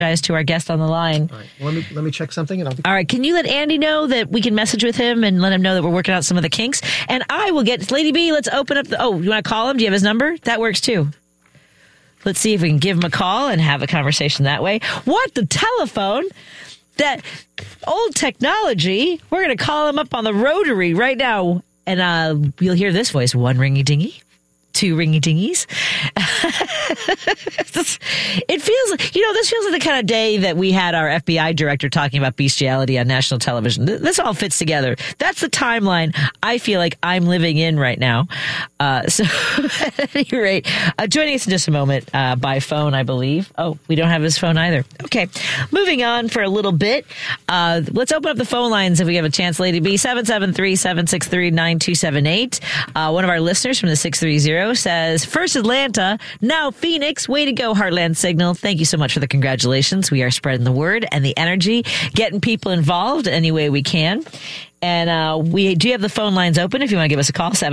To our guest on the line. All right. Let me check something. And All right. Can you let Andy know that we can message with him and let him know that we're working out some of the kinks? And I will get Lady B. Let's open up you want to call him? Do you have his number? That works too. Let's see if we can give him a call and have a conversation that way. What? The telephone? That old technology. We're going to call him up on the rotary right now. And you'll hear this voice. 1 ringy dingy. 2 ringy dingies. It feels like, this feels like the kind of day that we had our FBI director talking about bestiality on national television. This all fits together. That's the timeline I feel like I'm living in right now. So at any rate, joining us in just a moment by phone, I believe. Oh, we don't have his phone either. Okay. Moving on for a little bit. Let's open up the phone lines if we have a chance, Lady B. 773-763-9278. One of our listeners from the 630 says, first Atlanta, now Phoenix. Way to go, Heartland Signal. Thank you so much for the congratulations. We are spreading the word and the energy, getting people involved any way we can. And we do have the phone lines open if you want to give us a call,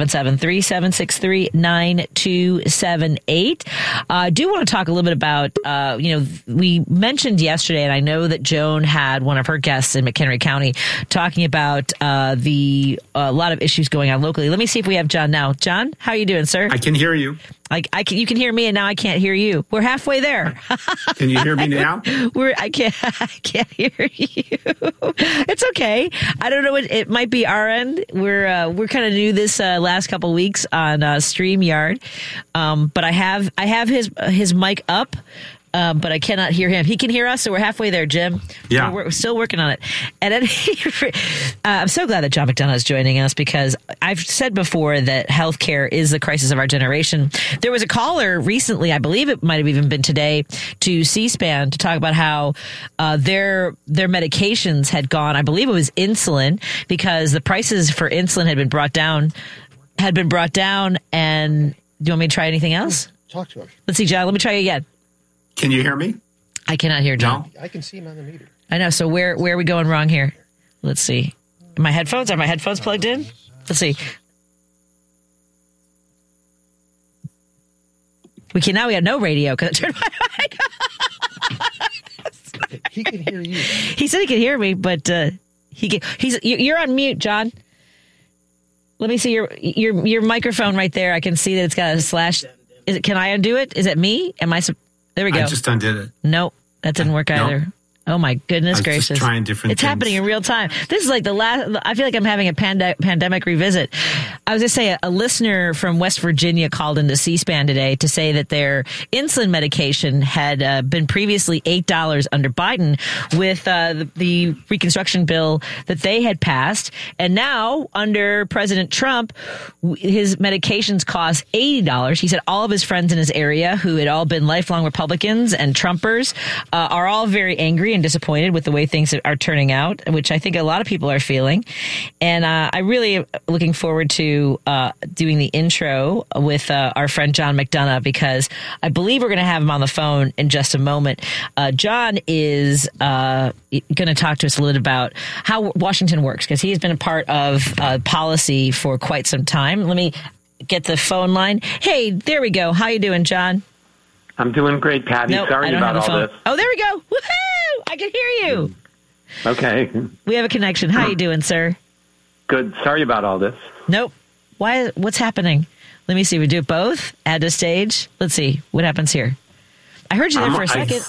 773-763-9278. I do want to talk a little bit about, we mentioned yesterday, and I know that Joan had one of her guests in McHenry County talking about a lot of issues going on locally. Let me see if we have John now. John, how are you doing, sir? I can hear you. You can hear me, and now I can't hear you. We're halfway there. Can you hear me now? I can't hear you. It's okay. I don't know. It might be our end. We're kind of new this last couple weeks on StreamYard, but I have his mic up. But I cannot hear him. He can hear us, so we're halfway there, Jim. Yeah. We're still working on it. And I'm so glad that John McDonough is joining us because I've said before that healthcare is the crisis of our generation. There was a caller recently, I believe it might have even been today, to C-SPAN to talk about how their medications had gone. I believe it was insulin because the prices for insulin had been brought down. And do you want me to try anything else? Talk to him. Let's see, John. Let me try again. Can you hear me? I cannot hear John. No? I can see him on the meter. I know. So where are we going wrong here? Let's see. Are my headphones plugged in? Let's see. Now we have no radio because I turned my mic off. He can hear you. He said he could hear me, but you're on mute, John. Let me see your microphone right there. I can see that it's got a slash. Can I undo it? Is it me? There we go. I just undid it. Nope, that didn't work either. Oh my goodness gracious! Just trying different It's things. happening in real time. This is like the last. I feel like I'm having a pandemic revisit. I was going to say a listener from West Virginia called into C-SPAN today to say that their insulin medication had been previously $8 under Biden with the Reconstruction bill that they had passed, and now under President Trump, his medications cost $80. He said all of his friends in his area, who had all been lifelong Republicans and Trumpers, are all very angry and disappointed with the way things are turning out, which I think a lot of people are feeling. And I really am looking forward to doing the intro with our friend John McDonough, because I believe we're going to have him on the phone in just a moment. John is going to talk to us a little bit about how Washington works, because he has been a part of policy for quite some time. Let me get the phone line. Hey, there we go. How you doing, John? I'm doing great, Patty. Nope, Sorry about all this. Oh, there we go. Woohoo! I can hear you. Okay. We have a connection. How you doing, sir? Good. Sorry about all this. Nope. Why? What's happening? Let me see. We do both. Add to stage. Let's see what happens here. I heard you there for a second.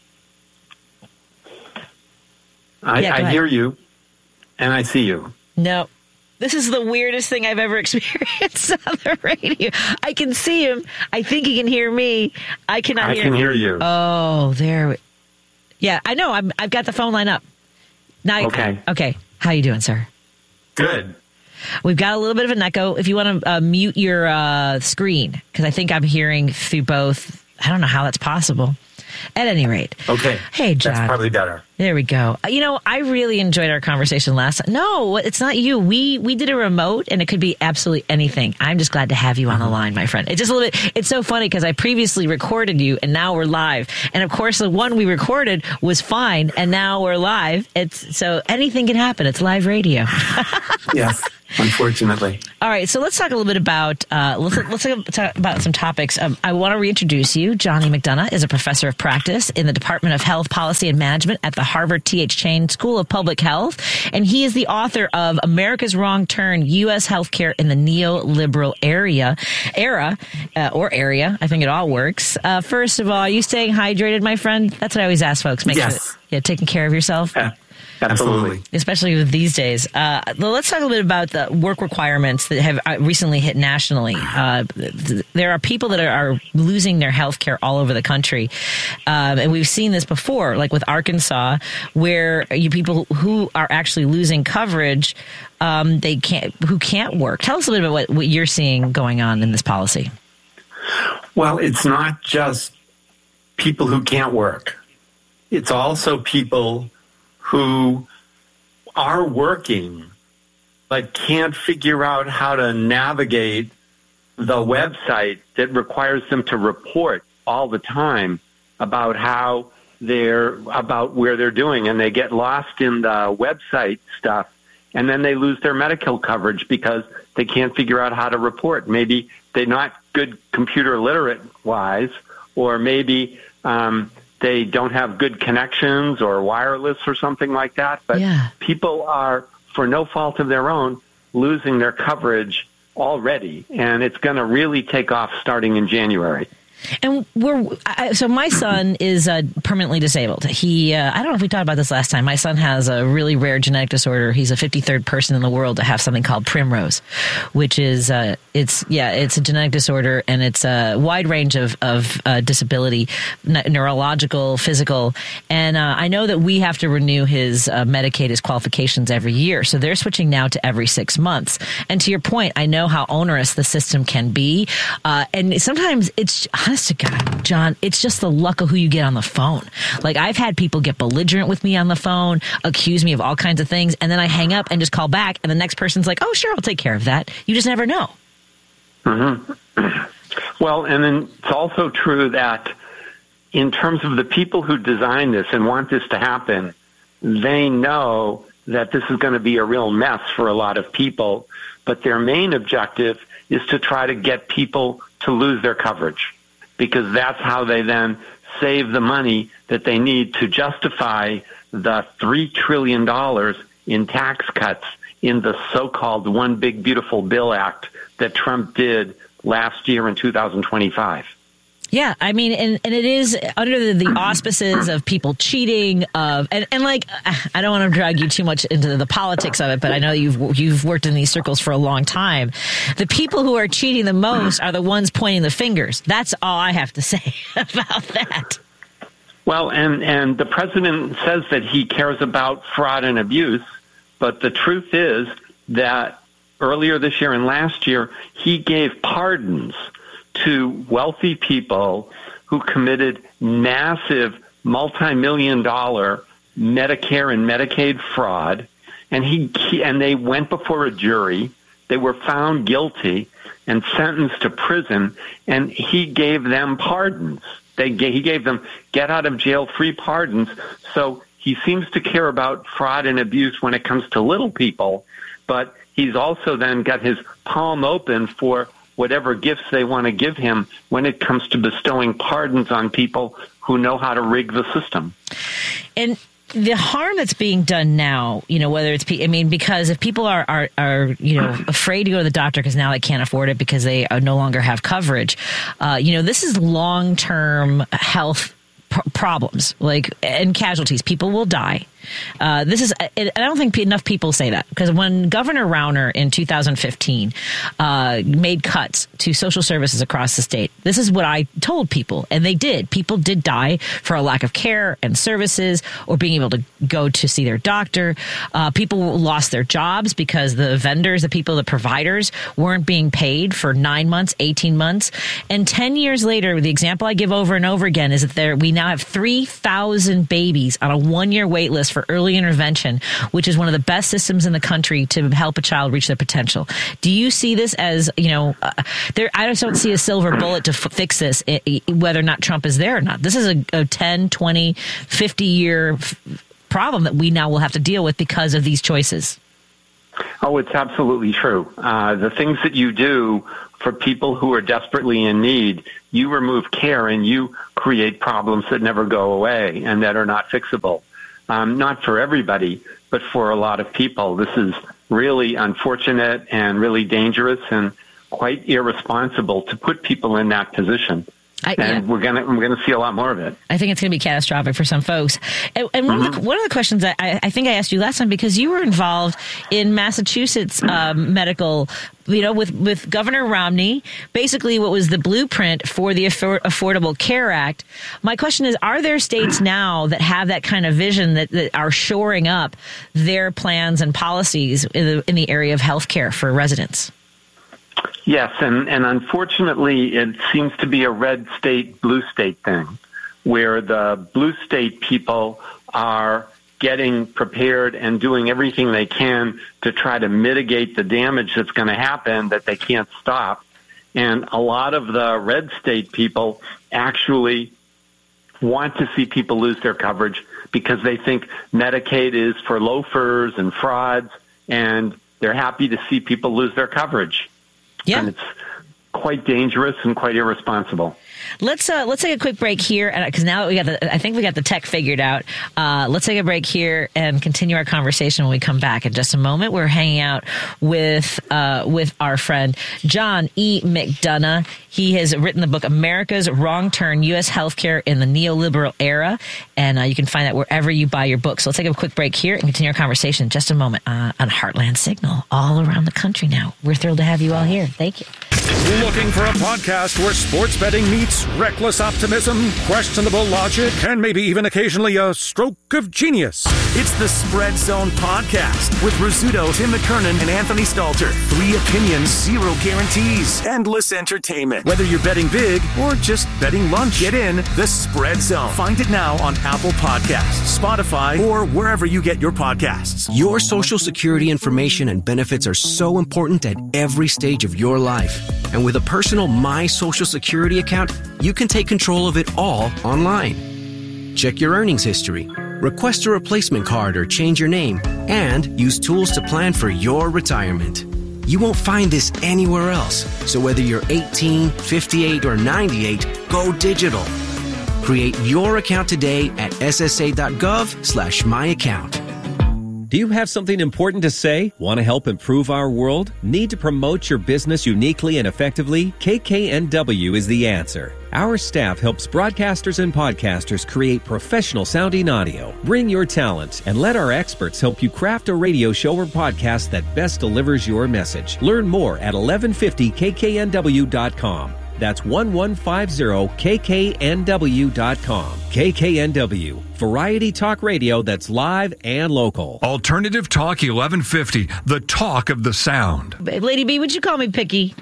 I hear you, and I see you. No. This is the weirdest thing I've ever experienced on the radio. I can see him. I think he can hear me. I cannot hear him. I can hear you. Oh, there. Yeah, I know. I've got the phone line up. Now, okay. Okay. How you doing, sir? Good. We've got a little bit of an echo. If you want to mute your screen, because I think I'm hearing through both. I don't know how that's possible. At any rate. Okay. Hey, John. That's probably better. There we go. I really enjoyed our conversation last time. No, it's not you. We did a remote, and it could be absolutely anything. I'm just glad to have you on the line, my friend. It's just a little bit. It's so funny because I previously recorded you, and now we're live. And of course, the one we recorded was fine, and now we're live. So anything can happen. It's live radio. Yes. unfortunately. All right, so let's talk a little bit about let's talk about some topics. I want to reintroduce you. Johnny McDonough is a professor of practice in the Department of Health Policy and Management at the Harvard T.H. Chan School of Public Health, and he is the author of America's Wrong Turn: U.S. Healthcare in the Neoliberal Era. I think it all works. First of all, are you staying hydrated, my friend? That's what I always ask folks. Make Yes. sure taking care of yourself. Absolutely. Especially with these days. Let's talk a little bit about the work requirements that have recently hit nationally. There are people that are losing their health care all over the country. And we've seen this before, like with Arkansas, where people who are actually losing coverage, who can't work. Tell us a little bit what you're seeing going on in this policy. Well, it's not just people who can't work. It's also people who are working but can't figure out how to navigate the website that requires them to report all the time about where they're doing, and they get lost in the website stuff, and then they lose their medical coverage because they can't figure out how to report. Maybe they're not good computer literate wise, or maybe they don't have good connections or wireless or something like that. But people are, for no fault of their own, losing their coverage already. And it's going to really take off starting in January. And so my son is permanently disabled. I don't know if we talked about this last time. My son has a really rare genetic disorder. He's a 53rd person in the world to have something called Primrose, which is it's a genetic disorder, and it's a wide range of disability, neurological, physical. And I know that we have to renew his Medicaid, his qualifications every year. So they're switching now to every 6 months. And to your point, I know how onerous the system can be. And sometimes it's, honest to God, John, it's just the luck of who you get on the phone. Like, I've had people get belligerent with me on the phone, accuse me of all kinds of things, and then I hang up and just call back, and the next person's like, oh, sure, I'll take care of that. You just never know. Mm-hmm. Well, and then it's also true that in terms of the people who design this and want this to happen, they know that this is going to be a real mess for a lot of people, but their main objective is to try to get people to lose their coverage, because that's how they then save the money that they need to justify the $3 trillion in tax cuts in the so-called One Big Beautiful Bill Act that Trump did last year in 2025. Yeah, I mean, and it is under the auspices of people cheating, and like, I don't want to drag you too much into the politics of it, but I know you've worked in these circles for a long time. The people who are cheating the most are the ones pointing the fingers. That's all I have to say about that. Well, and the president says that he cares about fraud and abuse, but the truth is that earlier this year and last year, he gave pardons to wealthy people who committed massive multi-million-dollar Medicare and Medicaid fraud, and they went before a jury. They were found guilty and sentenced to prison, and he gave them pardons. He gave them get-out-of-jail-free pardons. So he seems to care about fraud and abuse when it comes to little people, but he's also then got his palm open for whatever gifts they want to give him when it comes to bestowing pardons on people who know how to rig the system. And the harm that's being done now, whether it's, because if people are afraid to go to the doctor because now they can't afford it because they no longer have coverage, this is long-term health problems, and casualties. People will die. I don't think enough people say that, because when Governor Rauner in 2015 made cuts to social services across the state, this is what I told people, and they did. People did die for a lack of care and services or being able to go to see their doctor. People lost their jobs because the vendors, the providers weren't being paid for 9 months, 18 months. And 10 years later, the example I give over and over again is that we now have 3,000 babies on a 1-year wait list for early intervention, which is one of the best systems in the country to help a child reach their potential. Do you see this as, I just don't see a silver bullet to fix this, whether or not Trump is there or not. This is a 10, 20, 50-year problem that we now will have to deal with because of these choices. Oh, it's absolutely true. The things that you do for people who are desperately in need, you remove care and you create problems that never go away and that are not fixable. Not for everybody, but for a lot of people. This is really unfortunate and really dangerous and quite irresponsible to put people in that position. We're gonna see a lot more of it. I think it's going to be catastrophic for some folks. And one of the questions that I think I asked you last time, because you were involved in Massachusetts medical, with Governor Romney, basically what was the blueprint for the Affordable Care Act. My question is, are there states now that have that kind of vision that are shoring up their plans and policies in the area of health care for residents? Yes, and unfortunately, it seems to be a red state, blue state thing, where the blue state people are getting prepared and doing everything they can to try to mitigate the damage that's going to happen that they can't stop. And a lot of the red state people actually want to see people lose their coverage because they think Medicaid is for loafers and frauds, and they're happy to see people lose their coverage. Yeah. And it's quite dangerous and quite irresponsible. Let's take a quick break here, because now I think we got the tech figured out. Let's take a break here and continue our conversation when we come back in just a moment. We're hanging out with our friend John E. McDonough. He has written the book America's Wrong Turn: U.S. Healthcare in the Neoliberal Era, and you can find that wherever you buy your books. So let's take a quick break here and continue our conversation in just a moment on Heartland Signal all around the country now. We're thrilled to have you all here. Thank you. Looking for a podcast where sports betting meets reckless optimism, questionable logic, and maybe even occasionally a stroke of genius? It's the Spread Zone Podcast with Rizzuto, Tim McKernan, and Anthony Stalter. 3 opinions, 0 guarantees. Endless entertainment. Whether you're betting big or just betting lunch, get in the Spread Zone. Find it now on Apple Podcasts, Spotify, or wherever you get your podcasts. Your Social Security information and benefits are so important at every stage of your life. And with a personal My Social Security account, you can take control of it all online. Check your earnings history, request a replacement card or change your name, and use tools to plan for your retirement. You won't find this anywhere else. So whether you're 18, 58, or 98, go digital. Create your account today at ssa.gov/myaccount. Do you have something important to say? Want to help improve our world? Need to promote your business uniquely and effectively? KKNW is the answer. Our staff helps broadcasters and podcasters create professional sounding audio. Bring your talent and let our experts help you craft a radio show or podcast that best delivers your message. Learn more at 1150kknw.com. That's 1150kknw.com. KKNW, variety talk radio that's live and local. Alternative Talk 1150, the talk of the sound. Lady B, would you call me picky?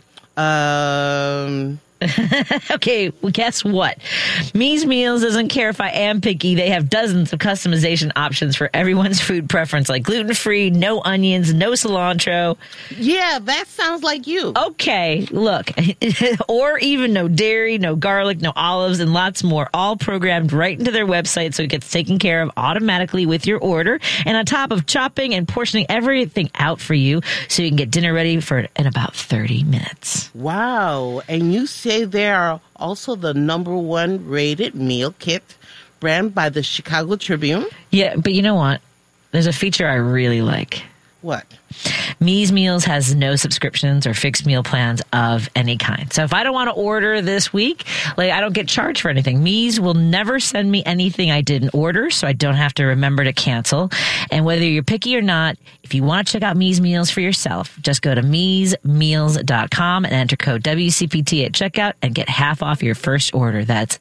Okay, well, guess what? Me's Meals doesn't care if I am picky. They have dozens of customization options for everyone's food preference, like gluten-free, no onions, no cilantro. Yeah, that sounds like you. Okay, look. Or even no dairy, no garlic, no olives, and lots more, all programmed right into their website so it gets taken care of automatically with your order. And on top of chopping and portioning everything out for you so you can get dinner ready in about 30 minutes. Wow, and you say they are also the #1 rated meal kit brand by the Chicago Tribune? Yeah, but you know what? There's a feature I really like. What? Me's Meals has no subscriptions or fixed meal plans of any kind. So if I don't want to order this week, I don't get charged for anything. Me's will never send me anything I didn't order, so I don't have to remember to cancel. And whether you're picky or not, if you want to check out Me's Meals for yourself, just go to meesmeals.com and enter code WCPT at checkout and get half off your first order. That's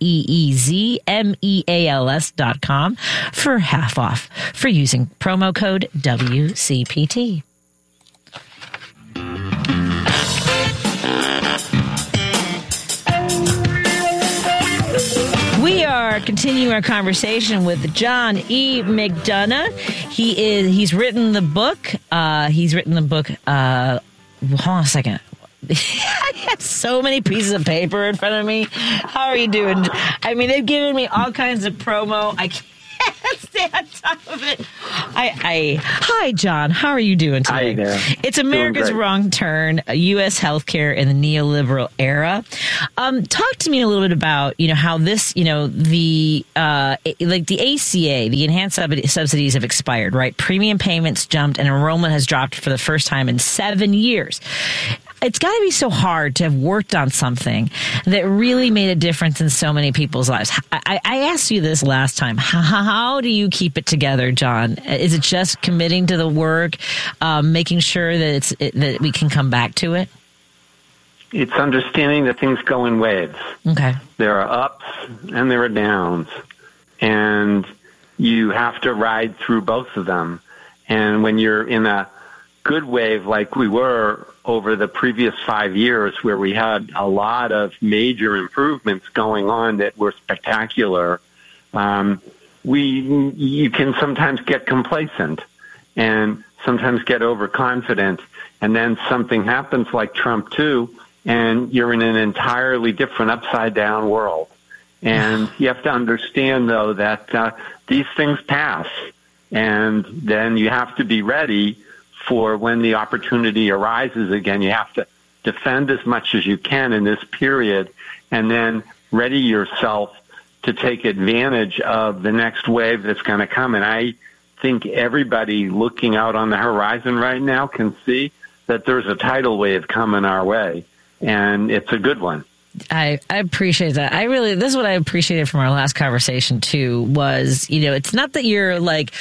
meesmeals.com for half off for using promo code WCPT. We are continuing our conversation with John E. McDonough. He's written the book. Hold on a second. I have so many pieces of paper in front of me. How are you doing? I mean, they've given me all kinds of promo. I can't stay on top of it. Hi, John. How are you doing today? Hi there. It's America's Doing great. Wrong Turn, U.S. healthcare in the neoliberal era. Talk to me a little bit about, how this, the ACA, the enhanced subsidies have expired, right? Premium payments jumped and enrollment has dropped for the first time in 7 years. It's got to be so hard to have worked on something that really made a difference in so many people's lives. I asked you this last time. How do you keep it together, John? Is it just committing to the work, making sure that that we can come back to it? It's understanding that things go in waves. Okay. There are ups and there are downs, and you have to ride through both of them. And when you're in a good wave like we were over the previous 5 years, where we had a lot of major improvements going on that were spectacular, you can sometimes get complacent and sometimes get overconfident, and then something happens like Trump 2, and you're in an entirely different upside-down world. And you have to understand, though, that these things pass, and then you have to be ready for when the opportunity arises again. You have to defend as much as you can in this period, and then ready yourself to take advantage of the next wave that's going to come. And I think everybody looking out on the horizon right now can see that there's a tidal wave coming our way, and it's a good one. I appreciate that. This is what I appreciated from our last conversation too, was, it's not that you're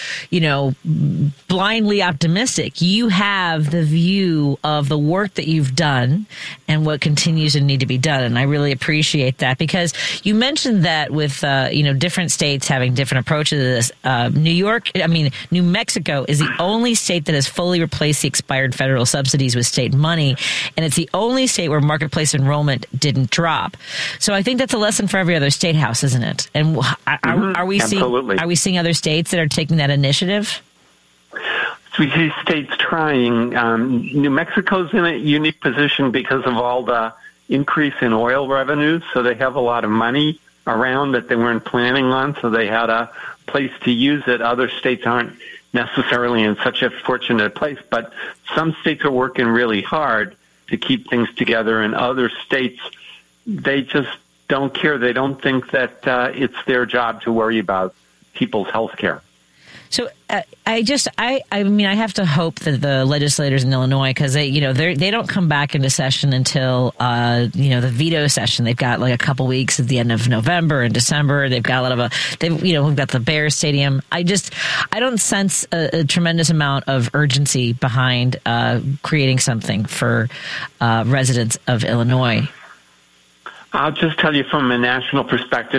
blindly optimistic. You have the view of the work that you've done and what continues to need to be done. And I really appreciate that, because you mentioned that with, different states having different approaches to this. New Mexico is the only state that has fully replaced the expired federal subsidies with state money. And it's the only state where marketplace enrollment didn't drop. So I think that's a lesson for every other state house, isn't it? And are we seeing other states that are taking that initiative? So we see states trying. New Mexico's in a unique position because of all the increase in oil revenues. So they have a lot of money around that they weren't planning on. So they had a place to use it. Other states aren't necessarily in such a fortunate place, but some states are working really hard to keep things together, and other states, they just don't care. They don't think that it's their job to worry about people's health care. So I have to hope that the legislators in Illinois, because they don't come back into session until the veto session. They've got like a couple weeks at the end of November and December. They've got a lot of we've got the Bears Stadium. I don't sense a tremendous amount of urgency behind creating something for residents of Illinois. I'll just tell you from a national perspective,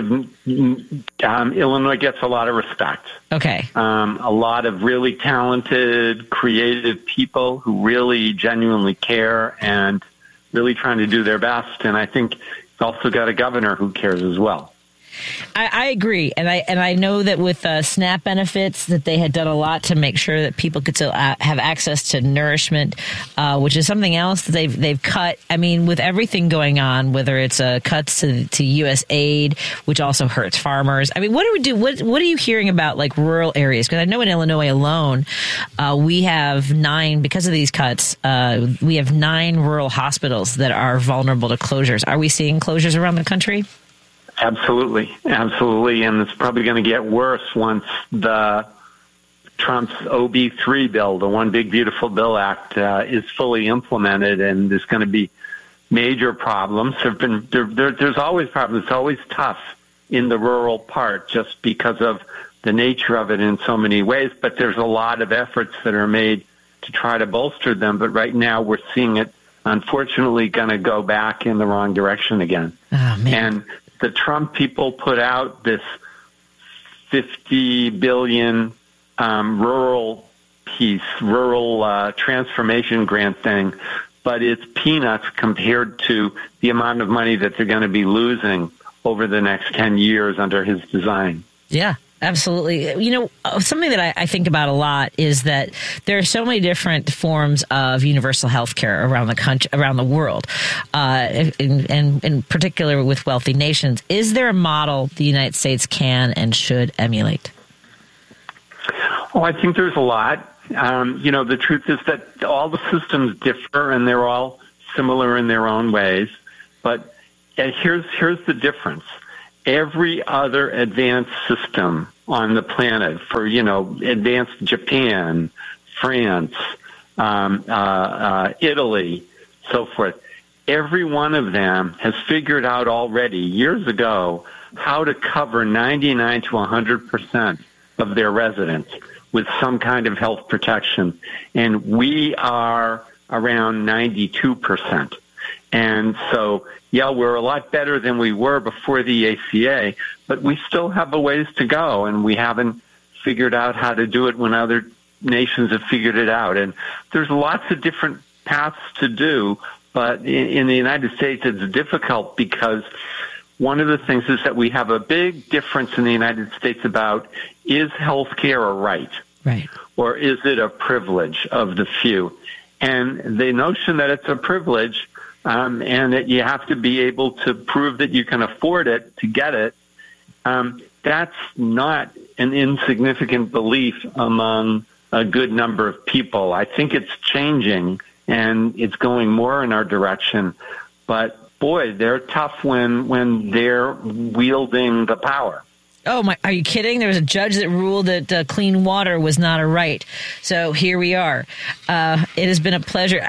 Illinois gets a lot of respect. Okay. A lot of really talented, creative people who really genuinely care and really trying to do their best. And I think it's also got a governor who cares as well. I agree, and I know that with SNAP benefits that they had done a lot to make sure that people could still have access to nourishment, which is something else that they've cut. I mean, with everything going on, whether it's cuts to U.S. aid, which also hurts farmers. I mean, what do we do? What are you hearing about like rural areas? Because I know in Illinois alone, we have 9 because of these cuts. We have 9 rural hospitals that are vulnerable to closures. Are we seeing closures around the country? Absolutely. And it's probably going to get worse once the Trump's OB3 bill, the One Big Beautiful Bill Act, is fully implemented, and there's going to be major problems. There's always problems. It's always tough in the rural part just because of the nature of it in so many ways, but there's a lot of efforts that are made to try to bolster them. But right now we're seeing it, unfortunately, going to go back in the wrong direction again. Oh, man. And the Trump people put out this $50 billion rural transformation grant thing, but it's peanuts compared to the amount of money that they're going to be losing over the next 10 years under his design. Yeah. Absolutely. Something that I think about a lot is that there are so many different forms of universal health care around the country, around the world, and in particular with wealthy nations. Is there a model the United States can and should emulate? Oh, I think there's a lot. The truth is that all the systems differ and they're all similar in their own ways. But here's the difference. Every other advanced system on the planet, for, advanced Japan, France, Italy, so forth, every one of them has figured out already years ago how to cover 99 to 100% of their residents with some kind of health protection. And we are around 92%. And so, we're a lot better than we were before the ACA, but we still have a ways to go, and we haven't figured out how to do it when other nations have figured it out. And there's lots of different paths to do, but in the United States it's difficult because one of the things is that we have a big difference in the United States about, is health care a right? Right. Or is it a privilege of the few? And the notion that it's a privilege and that you have to be able to prove that you can afford it to get it, that's not an insignificant belief among a good number of people. I think it's changing, and it's going more in our direction. But, boy, they're tough when they're wielding the power. Oh, are you kidding? There was a judge that ruled that clean water was not a right. So here we are. It has been a pleasure.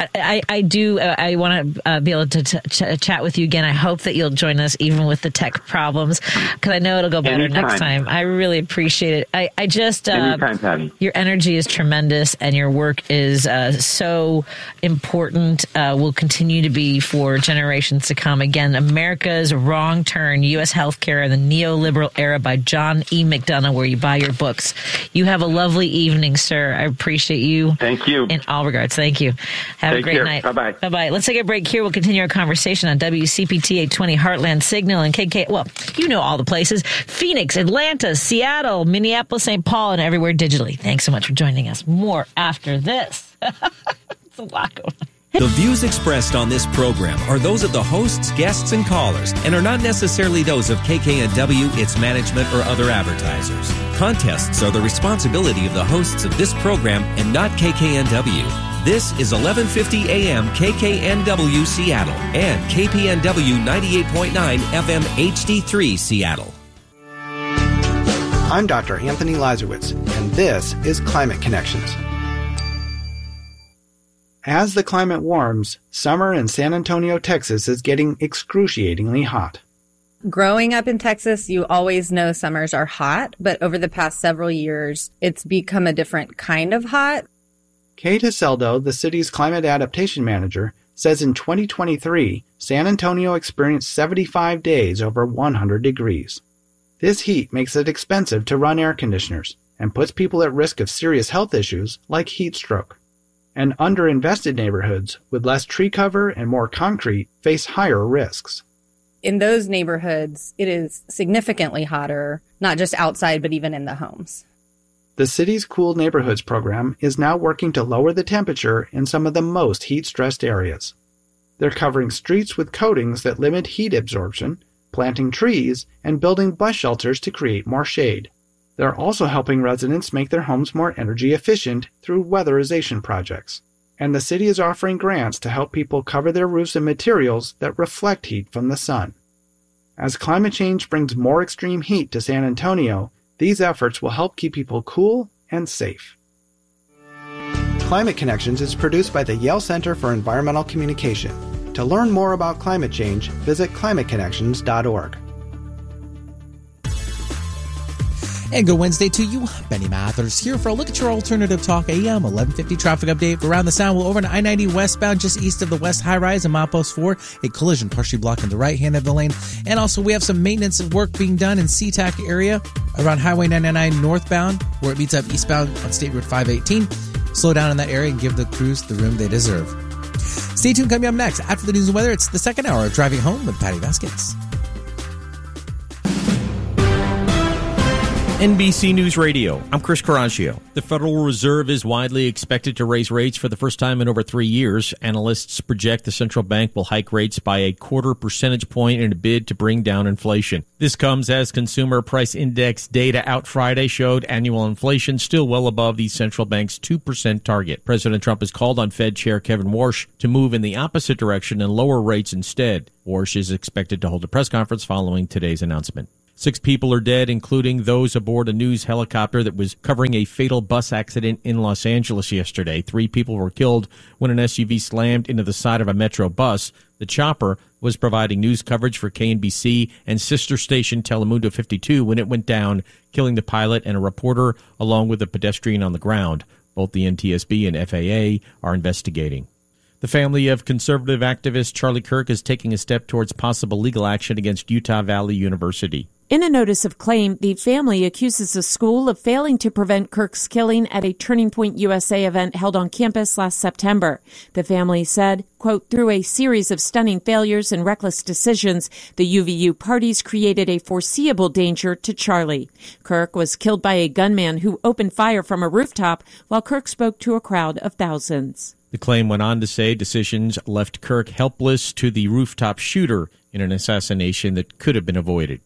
I want to be able to chat with you again. I hope that you'll join us even with the tech problems, because I know it'll go better next time. I really appreciate it. I just, anytime, Patty. Your energy is tremendous and your work is so important. Will continue to be for generations to come. Again, America's Wrong Turn, U.S. Healthcare in the Neoliberal Era by John E. McDonough, where you buy your books. You have a lovely evening, sir. I appreciate you. Thank you. In all regards. Thank you. Have a great night. Bye-bye. Bye-bye. Let's take a break here. We'll continue our conversation on WCPT 820 Heartland Signal and KK. Well, you know all the places. Phoenix, Atlanta, Seattle, Minneapolis, St. Paul, and everywhere digitally. Thanks so much for joining us. More after this. It's a lot going on. The views expressed on this program are those of the hosts, guests, and callers, and are not necessarily those of KKNW, its management, or other advertisers. Contests are the responsibility of the hosts of this program and not KKNW. This is 1150 AM KKNW Seattle and KPNW 98.9 FM HD3 Seattle. I'm Dr. Anthony Lazarowitz, and this is Climate Connections. As the climate warms, summer in San Antonio, Texas is getting excruciatingly hot. Growing up in Texas, you always know summers are hot, but over the past several years, it's become a different kind of hot. Kate Hiseldo, the city's climate adaptation manager, says in 2023, San Antonio experienced 75 days over 100 degrees. This heat makes it expensive to run air conditioners and puts people at risk of serious health issues like heat stroke. And underinvested neighborhoods with less tree cover and more concrete face higher risks. In those neighborhoods, it is significantly hotter, not just outside, but even in the homes. The city's Cool Neighborhoods program is now working to lower the temperature in some of the most heat-stressed areas. They're covering streets with coatings that limit heat absorption, planting trees, and building bus shelters to create more shade. They're also helping residents make their homes more energy efficient through weatherization projects. And the city is offering grants to help people cover their roofs in materials that reflect heat from the sun. As climate change brings more extreme heat to San Antonio, these efforts will help keep people cool and safe. Climate Connections is produced by the Yale Center for Environmental Communication. To learn more about climate change, visit climateconnections.org. And good Wednesday to you. Benny Mathers here for a look at your alternative talk AM 1150 traffic update. Around the sound, we're over to I-90 westbound just east of the West High Rise and milepost 4. A collision partially blocking the right hand of the lane. And also we have some maintenance work being done in SeaTac area around Highway 99 northbound where it meets up eastbound on State Road 518. Slow down in that area and give the crews the room they deserve. Stay tuned. Coming up next after the news and weather, it's the second hour of Driving Home with Patty Vasquez. NBC News Radio, I'm Chris Coraggio. The Federal Reserve is widely expected to raise rates for the first time in over 3 years. Analysts project the central bank will hike rates by a 0.25 percentage point in a bid to bring down inflation. This comes as consumer price index data out Friday showed annual inflation still well above the central bank's 2% target. President Trump has called on Fed Chair Kevin Warsh to move in the opposite direction and lower rates instead. Warsh is expected to hold a press conference following today's announcement. 6 people are dead, including those aboard a news helicopter that was covering a fatal bus accident in Los Angeles yesterday. 3 people were killed when an SUV slammed into the side of a Metro bus. The chopper was providing news coverage for KNBC and sister station Telemundo 52 when it went down, killing the pilot and a reporter along with a pedestrian on the ground. Both the NTSB and FAA are investigating. The family of conservative activist Charlie Kirk is taking a step towards possible legal action against Utah Valley University. In a notice of claim, the family accuses the school of failing to prevent Kirk's killing at a Turning Point USA event held on campus last September. The family said, quote, through a series of stunning failures and reckless decisions, the UVU parties created a foreseeable danger to Charlie. Kirk was killed by a gunman who opened fire from a rooftop while Kirk spoke to a crowd of thousands. The claim went on to say decisions left Kirk helpless to the rooftop shooter in an assassination that could have been avoided.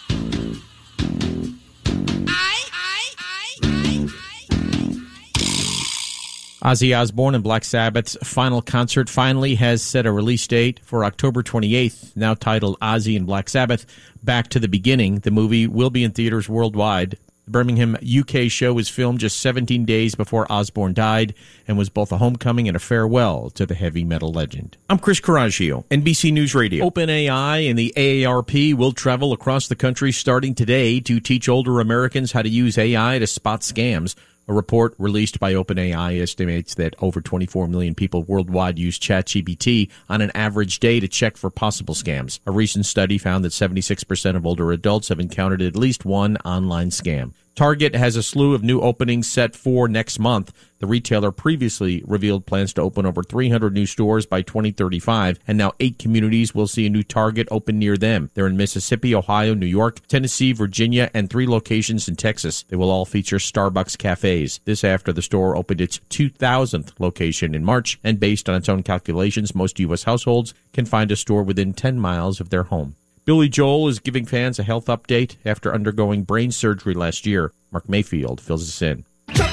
Ozzy Osbourne and Black Sabbath's final concert finally has set a release date for October 28th, now titled Ozzy and Black Sabbath, Back to the Beginning. The movie will be in theaters worldwide. The Birmingham, UK show was filmed just 17 days before Osbourne died and was both a homecoming and a farewell to the heavy metal legend. I'm Chris Coraggio, NBC News Radio. OpenAI and the AARP will travel across the country starting today to teach older Americans how to use AI to spot scams. A report released by OpenAI estimates that over 24 million people worldwide use ChatGPT on an average day to check for possible scams. A recent study found that 76% of older adults have encountered at least one online scam. Target has a slew of new openings set for next month. The retailer previously revealed plans to open over 300 new stores by 2035, and now 8 communities will see a new Target open near them. They're in Mississippi, Ohio, New York, Tennessee, Virginia, and 3 locations in Texas. They will all feature Starbucks cafes. This after the store opened its 2,000th location in March, and based on its own calculations, most U.S. households can find a store within 10 miles of their home. Billy Joel is giving fans a health update after undergoing brain surgery last year. Mark Mayfield fills us in.